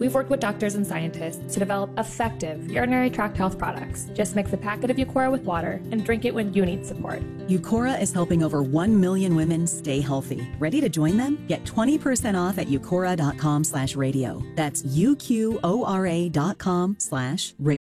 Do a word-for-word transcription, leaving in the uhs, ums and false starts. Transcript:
We've worked with doctors and scientists to develop effective urinary tract health products. Just mix a packet of Eucora with water and drink it when you need support. Eucora is helping over one million women stay healthy. Ready to join them? Get twenty percent off at eucora.com slash radio. That's U Q O R A dot com slash radio.